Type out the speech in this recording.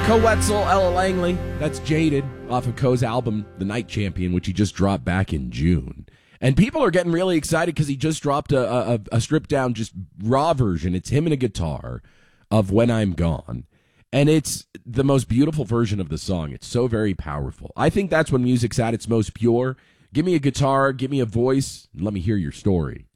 Wetzel, Ella Langley. That's Jaded off of Coe's album, The Night Champion, which he just dropped back in June. And people are getting really excited because he just dropped a stripped down, just raw version. It's him and a guitar of When I'm Gone. And it's the most beautiful version of the song. It's so very powerful. I think that's when music's at its most pure. Give me a guitar, give me a voice, and let me hear your story.